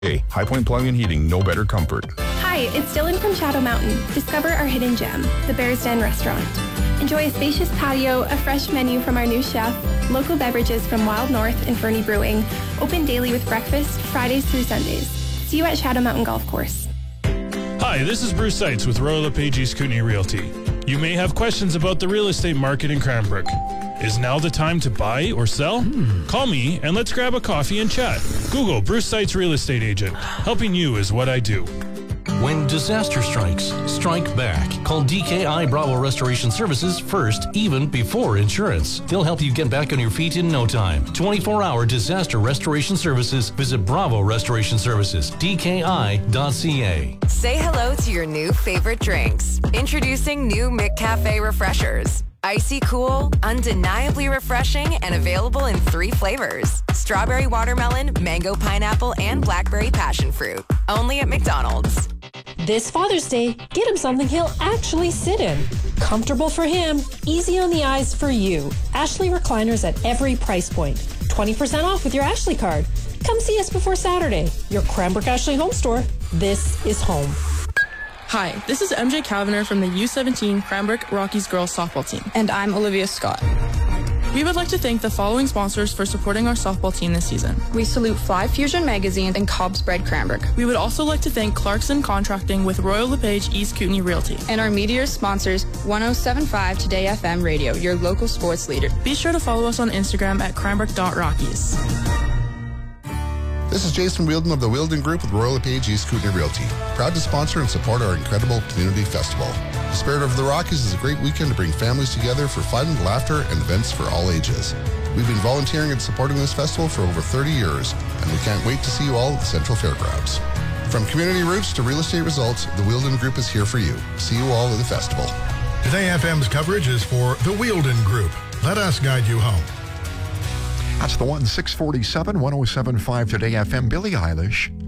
Hey, High Point Plumbing and Heating, no better comfort. Hi, it's Dylan from Shadow Mountain. Discover our hidden gem, the Bear's Den restaurant. Enjoy a spacious patio, a fresh menu from our new chef, local beverages from Wild North and Fernie Brewing, open daily with breakfast, Fridays through Sundays. See you at Shadow Mountain Golf Course. Hi, this is Bruce Seitz with Royal LePage East Kootenay Realty. You may have questions about the real estate market in Cranbrook. Is now the time to buy or sell? Call me and let's grab a coffee and chat. Google Bruce Seitz Real Estate Agent. Helping you is what I do. When disaster strikes, strike back. Call DKI Bravo Restoration Services first, even before insurance. They'll help you get back on your feet in no time. 24-hour disaster restoration services. Visit Bravo Restoration Services, DKI.ca. Say hello to your new favorite drinks. Introducing new McCafe Refreshers. Icy cool, undeniably refreshing, and available in 3 flavors. Strawberry watermelon, mango pineapple, and blackberry passion fruit. Only at McDonald's. This Father's Day, get him something he'll actually sit in. Comfortable for him, easy on the eyes for you. Ashley recliners at every price point. 20% off with your Ashley card. Come see us before Saturday. Your Cranbrook Ashley Home Store. This is home. Hi, this is MJ Kavanagh from the U17 Cranbrook Rockies girls softball team. And I'm Olivia Scott. We would like to thank the following sponsors for supporting our softball team this season. We salute Fly Fusion Magazine and Cobb's Bread Cranbrook. We would also like to thank Clarkson Contracting with Royal LePage East Kootenay Realty. And our meteor sponsors, 107.5 Today FM Radio, your local sports leader. Be sure to follow us on Instagram at cranbrook.rockies. This is Jason Wielden of the Wielden Group with Royal LePage East Kootenay Realty. Proud to sponsor and support our incredible community festival. The Spirit of the Rockies is a great weekend to bring families together for fun, laughter, and events for all ages. We've been volunteering and supporting this festival for over 30 years, and we can't wait to see you all at the Central Fairgrounds. From community roots to real estate results, the Wielden Group is here for you. See you all at the festival. Today FM's coverage is for the Wielden Group. Let us guide you home. That's the one, 647, 107.5 Today FM, Billie Eilish.